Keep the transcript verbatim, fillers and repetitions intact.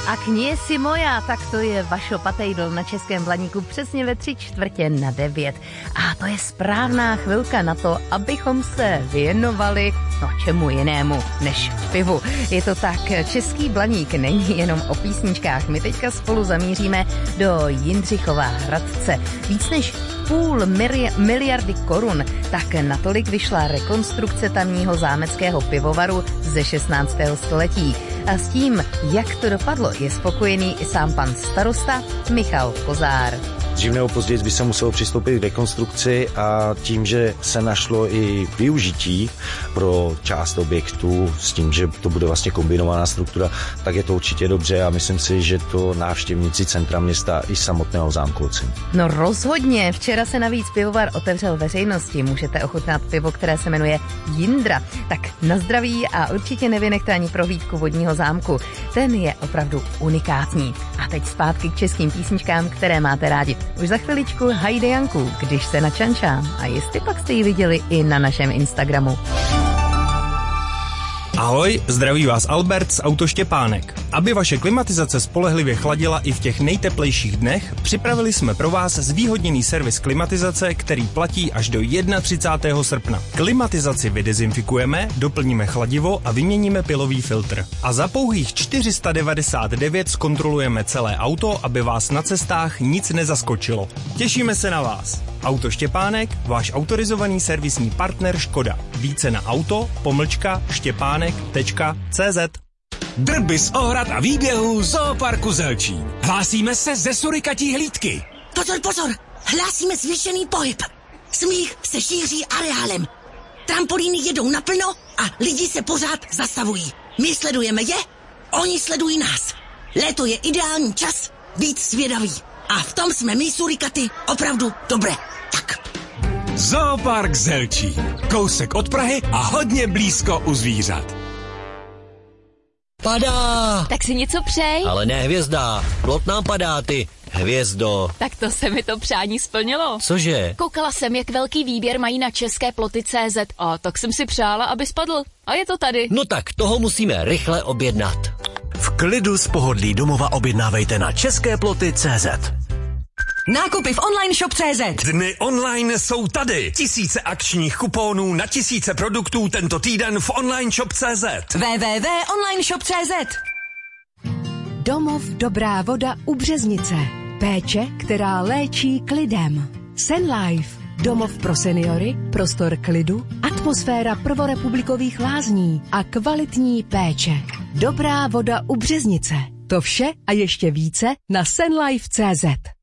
A kněsi moja, tak to je Vašo Patejdl na Českém Blaníku přesně ve tři čtvrtě na devět. A to je správná chvilka na to, abychom se věnovali, no čemu jinému, než pivu. Je to tak, Český Blaník není jenom o písničkách. My teďka spolu zamíříme do Jindřichova Hradce. Víc než půl miri- miliardy korun, tak natolik vyšla rekonstrukce tamního zámeckého pivovaru ze šestnáctého století. A s tím, jak to dopadlo, je spokojený i sám pan starosta Michal Kozár. Dřív nebo později by se muselo přistoupit k rekonstrukci a tím, že se našlo i využití pro část objektu s tím, že to bude vlastně kombinovaná struktura, tak je to určitě dobře a myslím si, že to návštěvníci centra města i samotného zámku ocení. No rozhodně, včera se navíc pivovar otevřel veřejnosti, můžete ochutnat pivo, které se jmenuje Jindra. Tak na zdraví a určitě nevynechte ani prohlídku vodního zámku, ten je opravdu unikátní. A teď zpátky k českým písničkám, které máte rádi. Už za chviličku Hajde Janku, Když se načančám. A jestli pak jste ji viděli i na našem Instagramu. Ahoj, zdraví vás Albert z Auto Štěpánek. Aby vaše klimatizace spolehlivě chladila i v těch nejteplejších dnech, připravili jsme pro vás zvýhodněný servis klimatizace, který platí až do třicátého prvního srpna. Klimatizaci vydezinfikujeme, doplníme chladivo a vyměníme pilový filtr. A za pouhých čtyři sta devadesát devět zkontrolujeme celé auto, aby vás na cestách nic nezaskočilo. Těšíme se na vás. Auto Štěpánek, váš autorizovaný servisní partner Škoda. Více na auto, pomlčka, štěpánek tečka cé zet. Drby z ohrad a výběhů Zooparku Zelčín. Hlásíme se ze surikatí hlídky. Pozor, pozor, hlásíme zvýšený pohyb. Smích se šíří areálem. Trampolíny jedou naplno a lidi se pořád zastavují. My sledujeme je, oni sledují nás. Léto je ideální čas být zvědavý. A v tom jsme my surikaty opravdu dobré. Tak. Zoopark Zelčín. Kousek od Prahy a hodně blízko u zvířat. Padá! Tak si něco přej. Ale ne hvězda, plot nám padá, ty hvězdo. Tak to se mi to přání splnilo. Cože? Koukala jsem, jak velký výběr mají na české ploty tečka cé zet a tak jsem si přála, aby spadl. A je to tady. No tak toho musíme rychle objednat. V klidu z pohodlí domova objednávejte na české ploty tečka cé zet. Nákupy v online shop tečka cé zet. Dny online jsou tady. Tisíce akčních kuponů na tisíce produktů tento týden v online shop tečka cé zet. w w w tečka online shop tečka cé zet. Domov Dobrá voda u Březnice. Péče, která léčí klidem. Senlife. Domov pro seniory, prostor klidu, atmosféra prvorepublikových lázní a kvalitní péče. Dobrá voda u Březnice. To vše a ještě více na senlife tečka cé zet.